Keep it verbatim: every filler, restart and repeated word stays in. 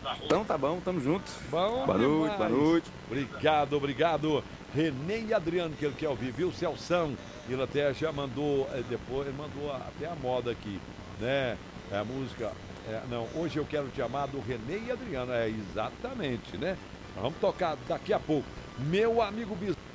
Então tá bom, tamo junto. Bom Boa demais. noite, boa noite. Obrigado, obrigado. Renê e Adriano, que ele quer ouvir, viu? Celção, ele até já mandou, é, depois, ele mandou até a moda aqui, né? É a música, é, não, Hoje Eu Quero Te Amar, do Renê e Adriano, é exatamente, né? Nós vamos tocar daqui a pouco. Meu amigo Bis